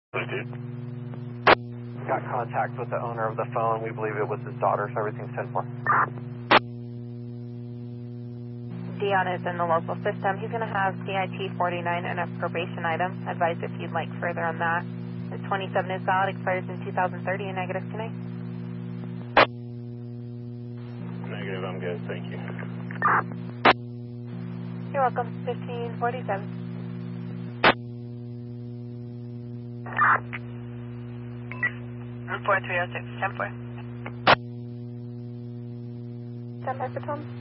Got contact with the owner of the phone. We believe it was his daughter, so everything's 10-4. Dion is in the local system. He's going to have CIT 49 and a probation item. Advise if you'd like further on that. The 27 is valid, expires in 2030, and negative tonight. Negative, I'm good, thank you. You're welcome, 1547. 4306, 10-4. 10-4 for Tom.